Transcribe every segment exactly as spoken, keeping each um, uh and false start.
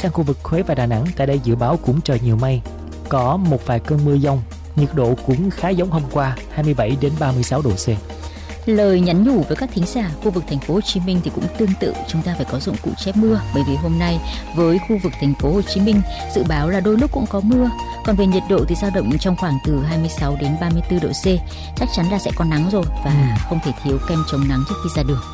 sang khu vực Huế và Đà Nẵng, tại đây dự báo cũng trời nhiều mây, có một vài cơn mưa dông, nhiệt độ cũng khá giống hôm qua, hai mươi bảy đến ba mươi sáu độ C. Lời nhắn nhủ với các thính giả khu vực thành phố Hồ Chí Minh thì cũng tương tự, chúng ta phải có dụng cụ che mưa, bởi vì hôm nay với khu vực thành phố Hồ Chí Minh dự báo là đôi lúc cũng có mưa. Còn về nhiệt độ thì dao động trong khoảng từ hai mươi sáu đến ba mươi tư độ C, chắc chắn là sẽ có nắng rồi và ừ. không thể thiếu kem chống nắng trước khi ra đường.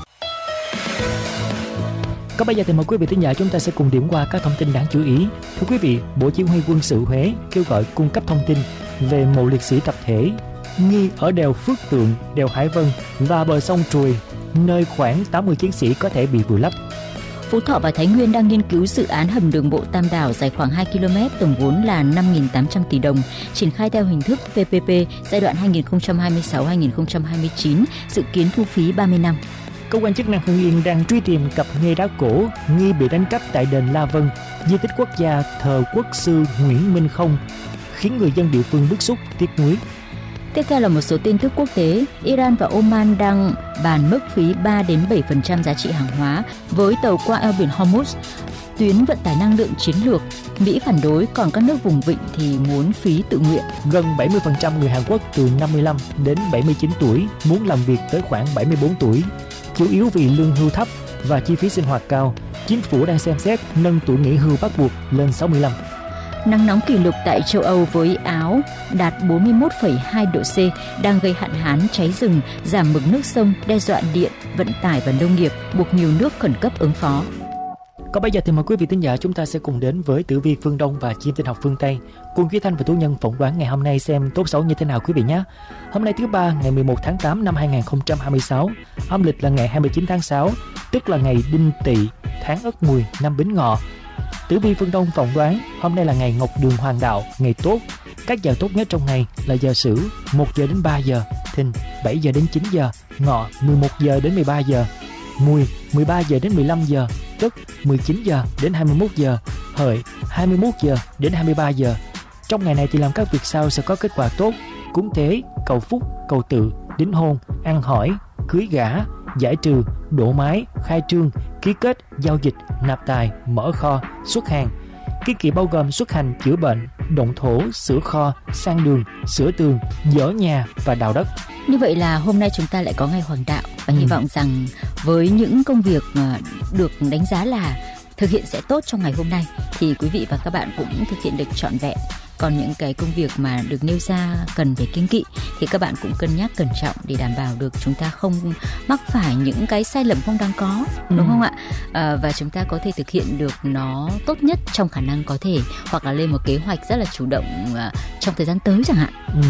Còn bây giờ thì mời quý vị thính giả chúng ta sẽ cùng điểm qua các thông tin đáng chú ý. Thưa quý vị, Bộ Chỉ huy Quân sự Huế kêu gọi cung cấp thông tin về mộ liệt sĩ tập thể nghi ở đèo Phước Tượng, đèo Hải Vân và bờ sông Trùi, nơi khoảng tám mươi chiến sĩ có thể bị vùi lấp. Phú Thọ và Thái Nguyên đang nghiên cứu dự án hầm đường bộ Tam Đảo dài khoảng hai ki lô mét, tổng vốn là năm nghìn tám trăm tỷ đồng, triển khai theo hình thức pê pê pê giai đoạn hai nghìn không trăm hai mươi sáu đến hai nghìn không trăm hai mươi chín, dự kiến thu phí ba mươi năm. Cơ quan chức năng Hưng Yên đang truy tìm cặp nghê đá cổ nghi bị đánh cắp tại đền La Vân, di tích quốc gia thờ quốc sư Nguyễn Minh Không, khiến người dân địa phương bức xúc, tiếc nuối. Tiếp theo là một số tin tức quốc tế. Iran và Oman đang bàn mức phí ba đến bảy phần trăm giá trị hàng hóa với tàu qua eo biển Hormuz, tuyến vận tải năng lượng chiến lược. Mỹ phản đối, còn các nước vùng vịnh thì muốn phí tự nguyện. Gần bảy mươi phần trăm người Hàn Quốc từ năm mươi lăm đến bảy mươi chín tuổi muốn làm việc tới khoảng bảy mươi bốn tuổi, chủ yếu vì lương hưu thấp và chi phí sinh hoạt cao. Chính phủ đang xem xét nâng tuổi nghỉ hưu bắt buộc lên sáu mươi lăm. Nắng nóng kỷ lục tại châu Âu với Áo đạt bốn mươi mốt phẩy hai độ C đang gây hạn hán, cháy rừng, giảm mực nước sông, đe dọa điện, vận tải và nông nghiệp, buộc nhiều nước khẩn cấp ứng phó. Còn bây giờ thì mời quý vị thính giả chúng ta sẽ cùng đến với tử vi phương Đông và chim tinh học phương Tây, cùng Duy Thanh và Tú Nhân phỏng đoán ngày hôm nay xem tốt xấu như thế nào quý vị nhé. Hôm nay thứ ba ngày mười một tháng tám năm hai nghìn không trăm hai mươi sáu, âm lịch là ngày hai mươi chín tháng sáu, tức là ngày Đinh Tỵ, tháng Ất Mùi, năm Bính Ngọ. Tử vi phương Đông phỏng đoán hôm nay là ngày Ngọc Đường Hoàng Đạo, ngày tốt. Các giờ tốt nhất trong ngày là giờ Sửu một giờ đến ba giờ, Thìn bảy giờ đến chín giờ, Ngọ mười một giờ đến mười ba giờ, Mùi mười ba giờ đến mười lăm giờ, Tuất mười chín giờ đến hai mươi mốt giờ, Hợi hai mươi mốt giờ đến hai mươi ba giờ. Trong ngày này thì làm các việc sau sẽ có kết quả tốt: cúng tế, cầu phúc, cầu tự, đính hôn, ăn hỏi, cưới gả, giải trừ, đổ mái, khai trương, ký kết, giao dịch, nạp tài, mở kho, xuất hàng. Ký kỳ bao gồm xuất hành, chữa bệnh, động thổ, sửa kho, sang đường, sửa tường, dỡ nhà và đào đất. Như vậy là hôm nay chúng ta lại có ngày Hoàng Đạo và ừ. hy vọng rằng với những công việc được đánh giá là thực hiện sẽ tốt trong ngày hôm nay thì quý vị và các bạn cũng thực hiện được trọn vẹn. Còn những cái công việc mà được nêu ra cần phải kiêng kỵ thì các bạn cũng cân nhắc cẩn trọng để đảm bảo được chúng ta không mắc phải những cái sai lầm không đáng có, đúng ừ. không ạ? À, và chúng ta có thể thực hiện được nó tốt nhất trong khả năng có thể, hoặc là lên một kế hoạch rất là chủ động uh, trong thời gian tới chẳng hạn. Ừ.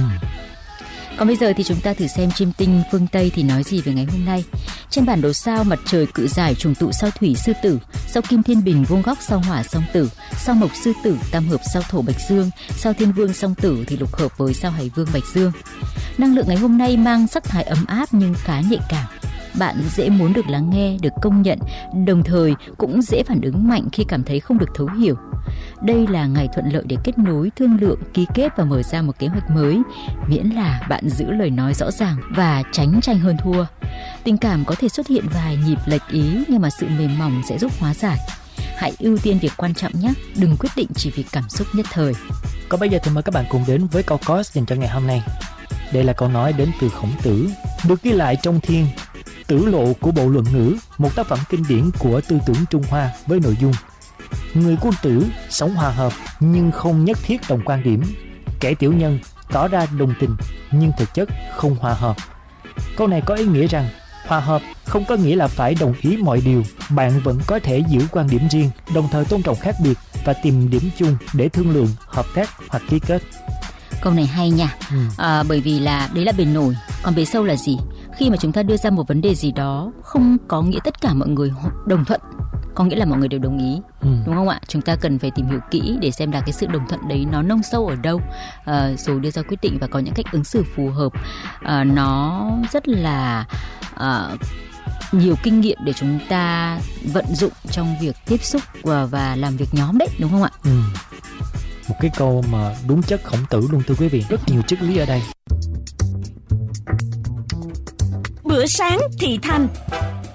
Còn bây giờ thì chúng ta thử xem chim tinh phương Tây thì nói gì về ngày hôm nay. Trên bản đồ sao, mặt trời cự giải trùng tụ sao Thủy Sư Tử, sao Kim Thiên Bình vuông góc sao Hỏa Song Tử, sao Mộc Sư Tử tam hợp sao Thổ Bạch Dương, sao Thiên Vương Song Tử thì lục hợp với sao Hải Vương Bạch Dương. Năng lượng ngày hôm nay mang sắc thái ấm áp nhưng khá nhạy cảm. Bạn dễ muốn được lắng nghe, được công nhận, đồng thời cũng dễ phản ứng mạnh khi cảm thấy không được thấu hiểu. Đây là ngày thuận lợi để kết nối, thương lượng, ký kết và mở ra một kế hoạch mới, miễn là bạn giữ lời nói rõ ràng và tránh tranh hơn thua. Tình cảm có thể xuất hiện vài nhịp lệch ý, nhưng mà sự mềm mỏng sẽ giúp hóa giải. Hãy ưu tiên việc quan trọng nhé, đừng quyết định chỉ vì cảm xúc nhất thời. Còn bây giờ thì mời các bạn cùng đến với câu cost dành cho ngày hôm nay. Đây là câu nói đến từ Khổng Tử, được ghi lại trong Thiên Tử Lộ của Bộ Luận Ngữ, một tác phẩm kinh điển của tư tưởng Trung Hoa với nội dung: người quân tử sống hòa hợp nhưng không nhất thiết đồng quan điểm, kẻ tiểu nhân tỏ ra đồng tình nhưng thực chất không hòa hợp. Câu này có ý nghĩa rằng hòa hợp không có nghĩa là phải đồng ý mọi điều, bạn vẫn có thể giữ quan điểm riêng, đồng thời tôn trọng khác biệt và tìm điểm chung để thương lượng, hợp tác hoặc ký kết. Câu này hay nha, ừ. à, bởi vì là đấy là bề nổi, còn bề sâu là gì? Khi mà chúng ta đưa ra một vấn đề gì đó không có nghĩa tất cả mọi người đồng thuận, có nghĩa là mọi người đều đồng ý, ừ. đúng không ạ? Chúng ta cần phải tìm hiểu kỹ để xem là cái sự đồng thuận đấy nó nông sâu ở đâu, à, rồi đưa ra quyết định và có những cách ứng xử phù hợp. À, nó rất là à, nhiều kinh nghiệm để chúng ta vận dụng trong việc tiếp xúc và, và làm việc nhóm đấy, đúng không ạ? Ừ. Một cái câu mà đúng chất Khổng Tử luôn thưa quý vị, rất nhiều triết lý ở đây. Bữa sáng thị thành.